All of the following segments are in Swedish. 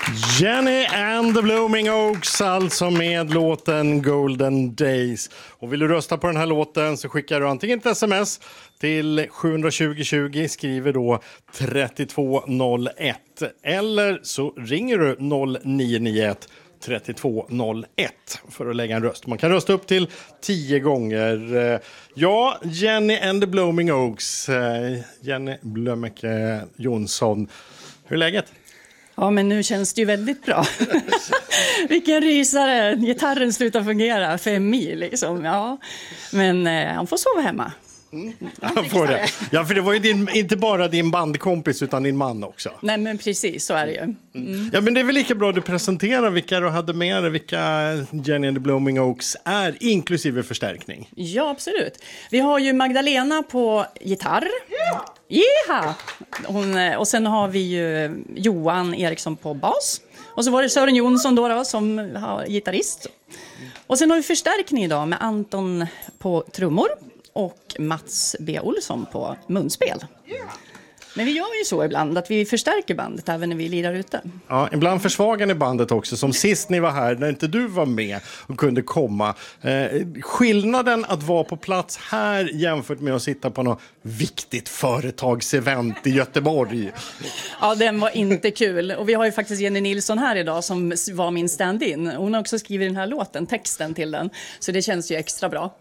Jenny and the Blooming Oaks, alltså med låten Golden Days. Och vill du rösta på den här låten så skickar du antingen ett sms till 72020, skriver då 3201. Eller så ringer du 0991 3201 för att lägga en röst. Man kan rösta upp till 10 gånger. Ja, Jenny and the Blooming Oaks, Jenny Blömecke Jonsson. Hur är läget? Ja, men nu känns det ju väldigt bra. Vilken rysare. Gitarren slutar fungera 5 mil liksom. Ja. Men han får sova hemma. Han får det. Ja, för det var ju inte bara din bandkompis utan din man också. Nej, men precis, så är det ju. Ja, men det är väl lika bra att du presenterar vilka du hade med dig, vilka Jenny and the Blooming Oaks är, inklusive förstärkning. Ja, absolut. Vi har ju Magdalena på gitarr. Jeha! Och sen har vi ju Johan Eriksson på bas. Och så var det Sören Jonsson då som har gitarrist. Och sen har vi förstärkning idag med Anton på trummor och Mats B. Olsson på munspel. Men vi gör ju så ibland att vi förstärker bandet även när vi lirar ute. Ja, ibland försvagar ni bandet också. Som sist ni var här när inte du var med och kunde komma. Skillnaden att vara på plats här jämfört med att sitta på något viktigt företagsevent i Göteborg. Ja, den var inte kul. Och vi har ju faktiskt Jenny Nilsson här idag som var min stand-in. Hon har också skrivit den här låten, texten till den. Så det känns ju extra bra.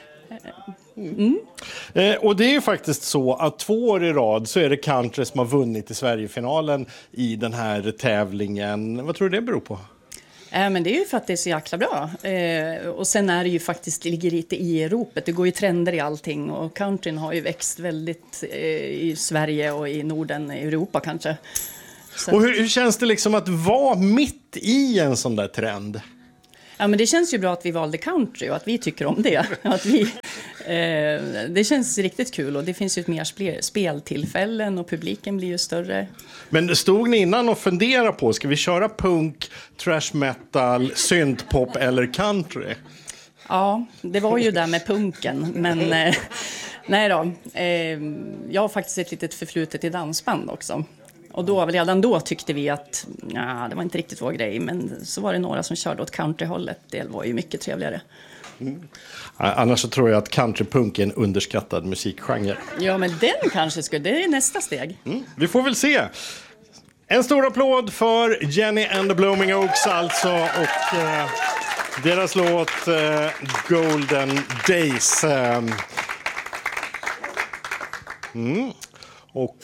Och det är ju faktiskt så att 2 år i rad så är det country som har vunnit i Sverigefinalen i den här tävlingen. Vad tror du det beror på? Men det är ju för att det är så jäkla bra. Och sen är det ju faktiskt, ligger lite i ropet. Det går ju trender i allting. Och countryn har ju växt väldigt i Sverige och i Norden, i Europa kanske. Så. Och hur känns det liksom att vara mitt i en sån där trend? Ja, men det känns ju bra att vi valde country och att vi tycker om det. Att vi, det känns riktigt kul och det finns ju ett mer speltillfällen och publiken blir ju större. Men stod ni innan och funderade på, ska vi köra punk, trash metal, syntpop eller country? Ja, det var ju där med punken, men nej då. Jag har faktiskt ett litet förflutet i dansband också. Och då, redan då tyckte vi att det var inte riktigt vår grej. Men så var det några som körde åt countryhållet. Det var ju mycket trevligare. Annars så tror jag att countrypunk är en underskattad musikgenre. Ja, men den kanske det är nästa steg. Vi får väl se. En stor applåd för Jenny and the Blooming Oaks alltså. Och deras låt Golden Days. Och...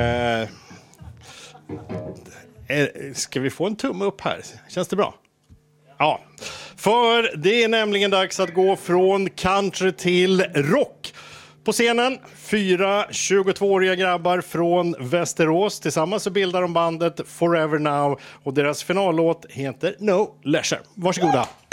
ska vi få en tumme upp här? Känns det bra? Ja, för det är nämligen dags att gå från country till rock. På scenen 4 22-åriga grabbar från Västerås. Tillsammans så bildar de bandet Forever Now och deras finallåt heter No Leisure. Varsågoda.